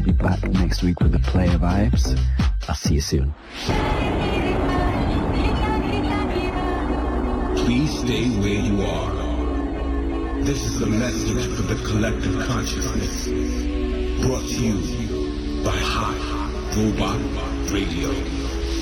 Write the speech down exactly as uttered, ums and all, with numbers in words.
be back next week with the Player Vibes. I'll see you soon. Please stay where you are. This is a message for the collective consciousness. Brought to you by Hot Robot Radio.